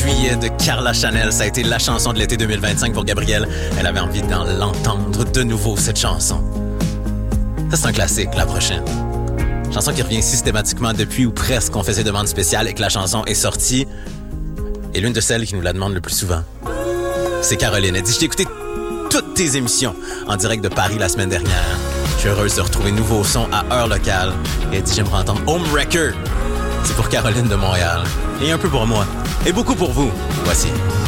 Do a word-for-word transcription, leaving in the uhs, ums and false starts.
Juillet de Carla Chanel. Ça a été la chanson de l'été deux mille vingt-cinq pour Gabrielle. Elle avait envie d'en l'entendre de nouveau, cette chanson. Ça, c'est un classique, la prochaine. Chanson qui revient systématiquement depuis ou presque qu'on faisait demande spéciale et que la chanson est sortie. Et l'une de celles qui nous la demande le plus souvent, c'est Caroline. Elle dit « Je t'ai écouté toutes tes émissions en direct de Paris la semaine dernière. Je suis heureuse de retrouver nouveau son à heure locale. » Et elle dit « J'aimerais entendre Home Wrecker. » C'est pour Caroline de Montréal. Et un peu pour moi. Et beaucoup pour vous. Voici